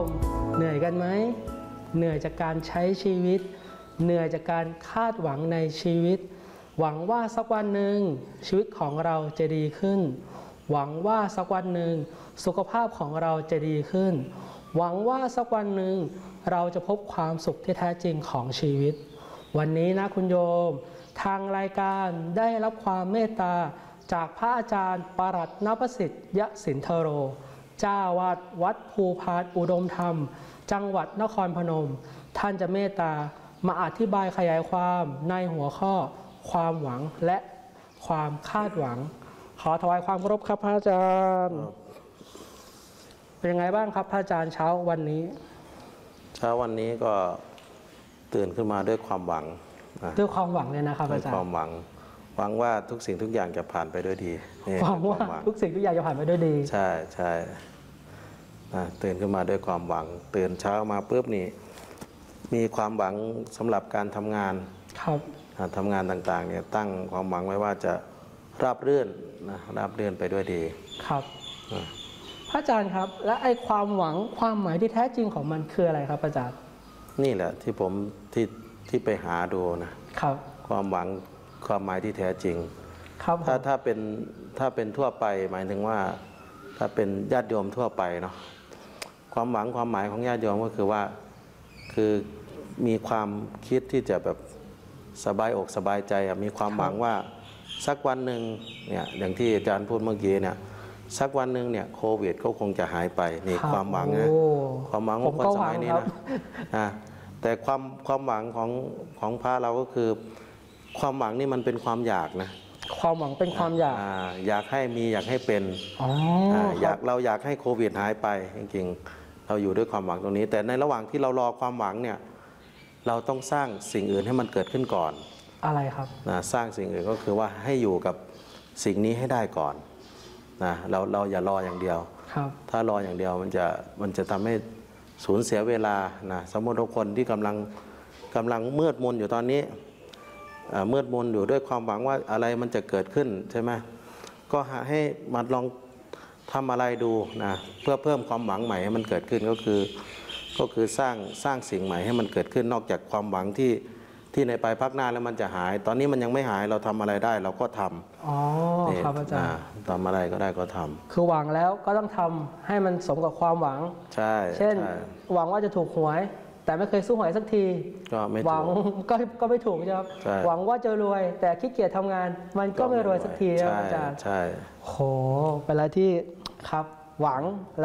มเหนื่อยกันไหมเหนื่อยจากการใช้ชีวิตเหนื่อยจากการคาดหวังในชีวิตหวังว่าสักวันหนึ่งชีวิตของเราจะดีขึ้นหวังว่าสักวันหนึ่งสุขภาพของเราจะดีขึ้นหวังว่าสักวันหนึ่งเราจะพบความสุขที่แท้จริงของชีวิตวันนี้นะคุณโยมทางรายการได้รับความเมตตาจากพระอาจารย์ปรัตนประสิทธิ์ยสินทโรเจ้าวาดวัดภูพานอุดมธรรมจังหวัดนครพนมท่านจะเมตตามาอธิบายขยายความในหัวข้อความหวังและความคาดหวังขอถวายความเคารพครับพระอาจารย์เป็นยังไงบ้างครับพระอาจารย์เช้าวันนี้เช้าวันนี้ก็ตื่นขึ้นมาด้วยความหวังด้วยความหวังเลยนะครับอาจารย์ความหวังว่าทุกสิ่งทุกอย่างจะผ่านไปด้วยดีหวังว่าทุกสิ่งทุกอย่างจะผ่านไปด้วยดีใช่ใช่ตื่นขึ้นมาด้วยความหวังตื่นเช้ามาปุ๊บนี่มีความหวังสำหรับการทำงานครับทำงานต่างๆเนี่ยตั้งความหวังไว้ว่าจะราบรื่นราบรื่นไปด้วยดีครับพระอาจารย์ครับและไอ้ความหวังความหมายที่แท้จริงของมันคืออะไรครับอาจารย์นี่แหละที่ผมที่ไปหาดูนะครับความหวังความหมายที่แท้จริงครับถ้าเป็นทั่วไปหมายถึงว่าถ้าเป็นญาติโยมทั่วไปเนาะความหวังความหมายของญาติโยมก็คือว่าคือมีความคิดที่จะแบบสบายอกสบายใจมีความหวังว่าสักวันหนึ่งเนี่ยอย่างที่อาจารย์พูดเมื่อกี้เนี่ยสักวันหนึ่งเนี่ยโควิดก็คงจะหายไปนี่ความหวังนะความหวังของคนสมัยนี้นะแต่ความหวังของพระเราก็คือความหวังนี่มันเป็นความอยากนะความหวังเป็นความอยากอยากให้มีอยากให้เป็นเราอยากให้โควิดหายไปจริงๆเราอยู่ด้วยความหวังตรงนี้แต่ในระหว่างที่เรารอความหวังเนี่ยเราต้องสร้างสิ่งอื่นให้มันเกิดขึ้นก่อนอะไรครับสร้างสิ่งอื่นก็คือว่าให้อยู่กับสิ่งนี้ให้ได้ก่อนเราอย่ารออย่างเดียวถ้ารออย่างเดียวมันจะทำให้สูญเสียเวลาสมมติทุกคนที่กำลังมืดมนอยู่ตอนนี้มืดมนอยู่ด้วยความหวังว่าอะไรมันจะเกิดขึ้นใช่ไหมก็ให้มาลองทำอะไรดูเพื่อเพิ่มความหวังใหม่ให้มันเกิดขึ้นก็คือสร้างสิ่งใหม่ให้มันเกิดขึ้นนอกจากความหวังที่ในภายภาคหน้าแล้วมันจะหายตอนนี้มันยังไม่หายเราทำอะไรได้เราก็ทำครับอาจารย์ทำอะไรก็ได้ก็ทำคือหวังแล้วก็ต้องทำให้มันสมกับความหวังใช่เช่นหวังว่าจะถูกหวยแต่ไม่เคยสู้หวยสักทีหวังก็ไม่ถูกครับหวังว่าจะรวยแต่ขี้เกียจทำงานมันก็ไม่รวยสักทีครับอาจารย์ใช่โหเป็นอะไรที่ครับหวัง